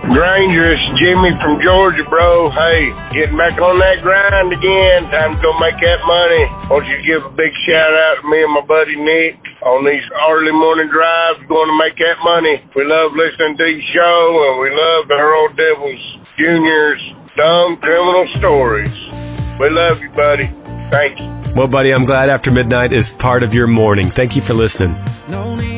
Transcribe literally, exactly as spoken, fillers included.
Granger, it's Jimmy from Georgia, bro. Hey, getting back on that grind again. Time to go make that money. Want you to give a big shout out to me and my buddy Nick on these early morning drives, going to make that money. We love listening to your show, and we love the Earl Devils Junior's dumb criminal stories. We love you, buddy. Thanks. Well, buddy, I'm glad After Midnight is part of your morning. Thank you for listening.